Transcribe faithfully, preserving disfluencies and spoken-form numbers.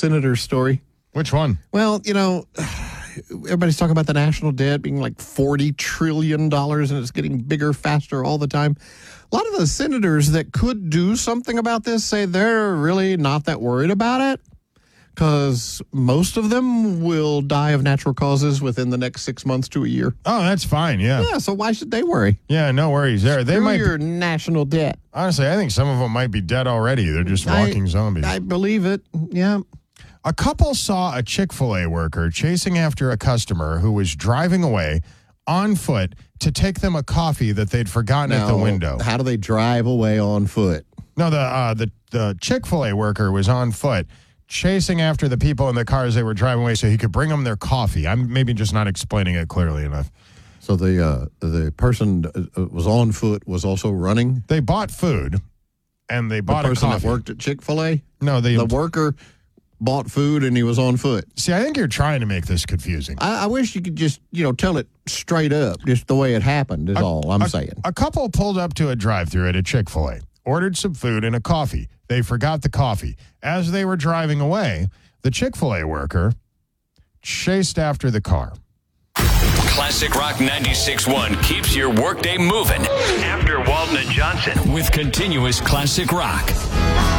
senator story? Which one? Well, you know, everybody's talking about the national debt being like forty trillion dollars, and it's getting bigger, faster all the time. A lot of the senators that could do something about this say they're really not that worried about it because most of them will die of natural causes within the next six months to a year. Oh, that's fine, yeah. Yeah, so why should they worry? Yeah, no worries there. They Screw might your be, national debt. honestly, I think some of them might be dead already. They're just walking I, zombies. I believe it, yeah. A couple saw a Chick-fil-A worker chasing after a customer who was driving away on foot to take them a coffee that they'd forgotten Now, at the window. How do they drive away on foot? No, the uh, the the Chick-fil-A worker was on foot chasing after the people in the cars they were driving away so he could bring them their coffee. I'm maybe just not explaining it clearly enough. So the uh, the person uh, was on foot, was also running? They bought food, and they bought the person a coffee. that worked at Chick-fil-A? No, the, The worker bought food and he was on foot. See, I think you're trying to make this confusing. I, I wish you could just, you know, tell it straight up, just the way it happened is A- all I'm a, saying. A couple pulled up to a drive-thru at a Chick-fil-A, ordered some food and a coffee. They forgot the coffee. As they were driving away, the Chick-fil-A worker chased after the car. Classic Rock ninety-six point one keeps your workday moving. After Walton and Johnson with continuous classic rock.